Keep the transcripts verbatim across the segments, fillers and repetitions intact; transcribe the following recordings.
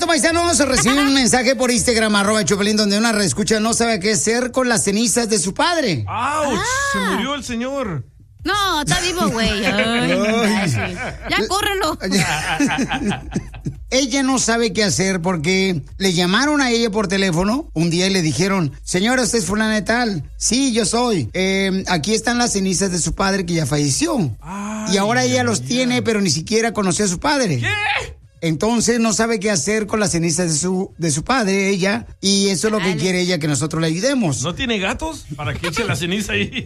paisanos, recibí un mensaje por Instagram, arroba Chopelín, donde una reescucha no sabe qué hacer con las cenizas de su padre. ¡Auch! Ah. Se murió el señor. No, está vivo, güey. Ya, córrelo. Ella no sabe qué hacer porque le llamaron a ella por teléfono un día y le dijeron, señora, ¿usted es fulana de tal? Sí, yo soy. Eh, aquí están las cenizas de su padre que ya falleció. Ay, y ahora ella los tiene, pero ni siquiera conoció a su padre. ¿Qué? Entonces no sabe qué hacer con las cenizas de su, de su padre, ella. Y eso es lo que Dale. quiere ella, que nosotros le ayudemos. ¿No tiene gatos para que eche la ceniza ahí?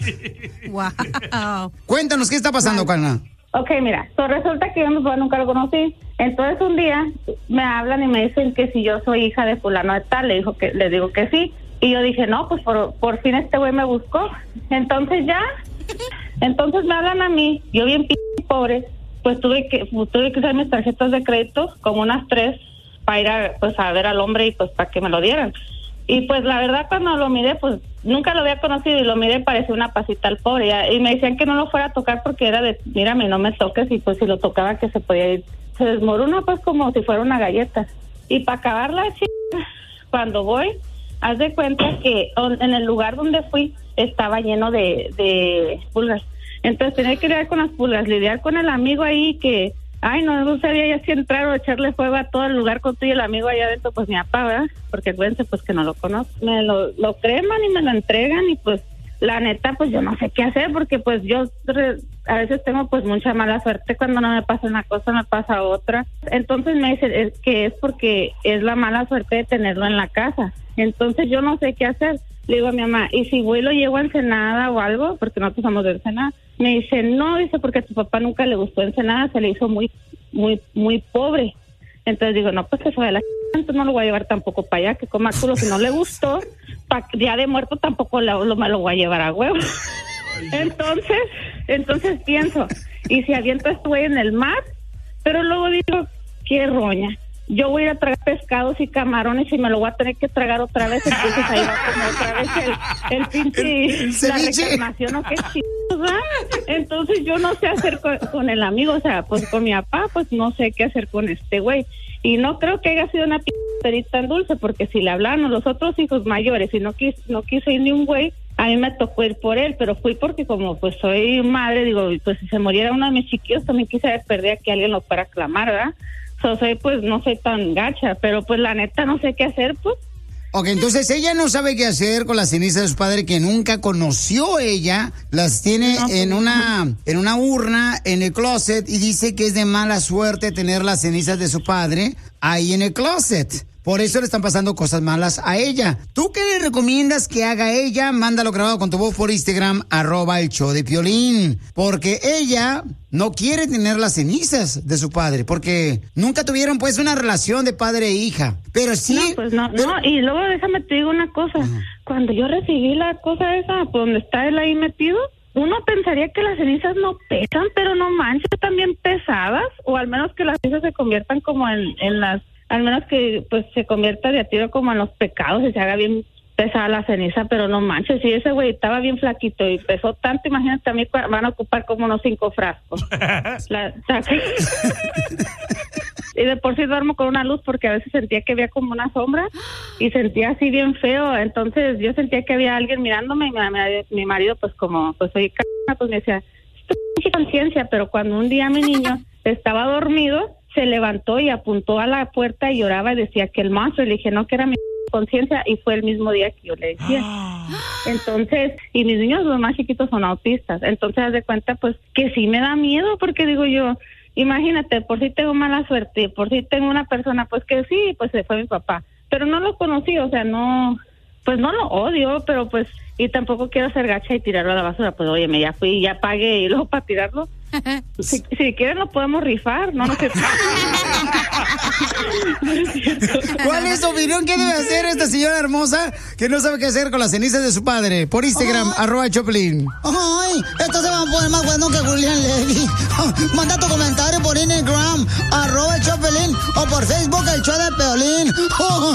Wow. Cuéntanos, ¿qué está pasando, Carla? Ok, mira, so resulta que yo a mi papá nunca lo conocí. Entonces un día me hablan y me dicen que si yo soy hija de fulano de tal. Le dijo que, le digo que sí. Y yo dije, no, pues por, por fin este güey me buscó. Entonces ya, entonces me hablan a mí, yo bien p*** pobre. Pues tuve que tuve que usar mis tarjetas de crédito, como unas tres, para ir a, pues, a ver al hombre y pues para que me lo dieran. Y pues la verdad cuando lo miré, pues nunca lo había conocido y lo miré, parecía una pasita al pobre. Ya, y me decían que no lo fuera a tocar porque era de, mírame, no me toques, y pues si lo tocaba que se podía ir. Se desmorona pues como si fuera una galleta. Y para acabarla, chica, cuando voy, haz de cuenta que en el lugar donde fui estaba lleno de, de pulgas. Entonces tenía que lidiar con las pulgas, lidiar con el amigo ahí que, ay, no, no sabía ya si entrar o echarle fuego a todo el lugar con tú y el amigo allá adentro, pues mi papá, ¿verdad? Porque acuérdense, pues que no lo conozco. Me lo, lo creman y me lo entregan y pues la neta, pues yo no sé qué hacer porque pues yo re, a veces tengo pues mucha mala suerte. Cuando no me pasa una cosa, me pasa otra. Entonces me dicen es que es porque es la mala suerte de tenerlo en la casa. Entonces yo no sé qué hacer. Le digo a mi mamá, ¿y si voy y lo llevo a Ensenada o algo? Porque nosotros somos de Ensenada. Me dice, no, dice, porque a tu papá nunca le gustó Ensenada, se le hizo muy, muy, muy pobre. Entonces digo, no, pues eso de la ch... entonces no lo voy a llevar tampoco para allá, que coma culo. Si no le gustó, pa... día de muerto tampoco lo, lo, me lo voy a llevar a huevo. Entonces, entonces pienso, ¿y si aviento a este güey en el mar? Pero luego digo, qué roña. Yo voy a ir a tragar pescados y camarones y me lo voy a tener que tragar otra vez, entonces ahí va como otra vez el, el pinche, el, la reclamación, o qué chingada. Entonces yo no sé hacer con, con el amigo, o sea, pues con mi papá, pues no sé qué hacer con este güey. Y no creo que haya sido una p*** tan dulce, porque si le hablaron a los otros hijos mayores y no quise, no quise ir ni un güey, a mí me tocó ir por él, pero fui porque como pues soy madre, digo, pues si se muriera uno de mis chiquillos, también quise perder a que alguien lo fuera a clamar, ¿verdad? So, soy, pues, no soy tan gacha, pero pues la neta no sé qué hacer, pues. Ok, entonces ella no sabe qué hacer con las cenizas de su padre que nunca conoció ella, las tiene no, en una en una urna en el closet y dice que es de mala suerte tener las cenizas de su padre ahí en el closet. Por eso le están pasando cosas malas a ella. ¿Tú qué le recomiendas que haga ella? Mándalo grabado con tu voz por Instagram, arroba el show de Piolín. Porque ella no quiere tener las cenizas de su padre, porque nunca tuvieron pues una relación de padre e hija. Pero sí... No, pues no, pero... no, y luego déjame te digo una cosa. Uh-huh. Cuando yo recibí la cosa esa, por donde está él ahí metido, uno pensaría que las cenizas no pesan, pero no manches, también pesadas, o al menos que las cenizas se conviertan como en, en las... al menos que pues se convierta de a tiro como en los pecados y se haga bien pesada la ceniza, pero no manches, si ese güey estaba bien flaquito y pesó tanto, imagínate, a mí van a ocupar como unos cinco frascos. La, y de por sí duermo con una luz porque a veces sentía que había como una sombra y sentía así bien feo, entonces yo sentía que había alguien mirándome y mi, mi, mi marido pues como, pues soy c***, pues me decía, estoy conciencia, pero cuando un día mi niño estaba dormido, se levantó y apuntó a la puerta y lloraba y decía que el monstruo, y le dije no, que era mi conciencia, y fue el mismo día que yo le decía. Entonces, y mis niños los más chiquitos son autistas, entonces haz de cuenta pues que sí me da miedo, porque digo yo, imagínate, por si tengo mala suerte, por si tengo una persona pues que sí, pues se fue mi papá, pero no lo conocí, o sea, no, pues no lo odio, pero pues, y tampoco quiero ser gacha y tirarlo a la basura, pues oye, me ya fui, ya pagué y luego para tirarlo. Si, si quieren lo podemos rifar, no, no sé. ¿Cuál es su opinión? ¿Qué debe hacer esta señora hermosa que no sabe qué hacer con las cenizas de su padre? Por Instagram, oh, arroba Choplin. Ay, esto se va a poner más bueno que Julián Levy. Manda tu comentario por Instagram, arroba Choplin, o por Facebook, el show de Piolín.